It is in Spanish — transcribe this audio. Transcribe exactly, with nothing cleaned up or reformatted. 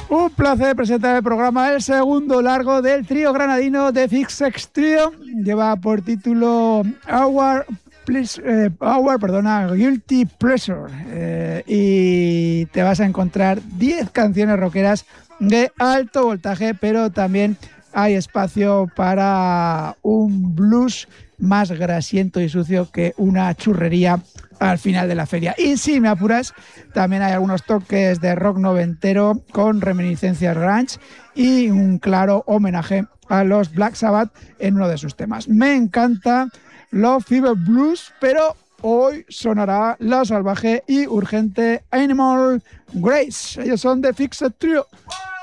Un placer presentar el programa, el segundo largo del trío granadino de Fix Sex Trio. Lleva por título Our, Please, eh, Our perdona, Guilty Pleasure. Eh, y te vas a encontrar diez canciones rockeras de alto voltaje, pero también hay espacio para un blues más grasiento y sucio que una churrería al final de la feria. Y si me apuras, también hay algunos toques de rock noventero con reminiscencias grunge y un claro homenaje a los Black Sabbath en uno de sus temas. Me encanta Love Fever Blues, pero hoy sonará la salvaje y urgente Animal Grace. Ellos son The Fixed Trio.